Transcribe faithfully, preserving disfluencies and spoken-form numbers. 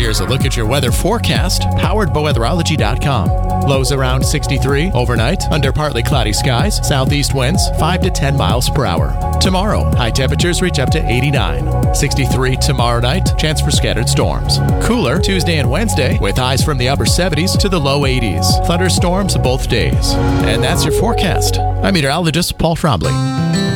Here's a look at your weather forecast, powered by weatherology dot com. Lows around sixty-three overnight, under partly cloudy skies, southeast winds five to ten miles per hour. Tomorrow, high temperatures reach up to eighty-nine. sixty-three tomorrow night, chance for scattered storms. Cooler Tuesday and Wednesday, with highs from the upper seventies to the low eighties. Thunderstorms both days. And that's your forecast. I'm meteorologist Paul Trombley.